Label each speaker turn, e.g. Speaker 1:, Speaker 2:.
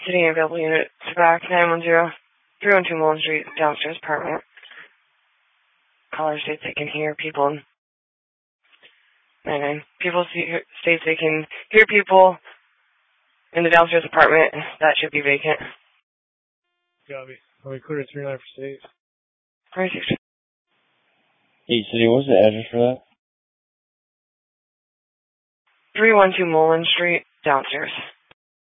Speaker 1: City available unit to back 910-312 Mullen Street, downstairs apartment. Caller states they can hear people. 99. People states they can hear people in the downstairs apartment. That should be vacant.
Speaker 2: Copy. I'll be clear at 39 for state.
Speaker 1: 26.
Speaker 3: Hey, City, what's the address for that?
Speaker 1: 312 Mullen Street, downstairs.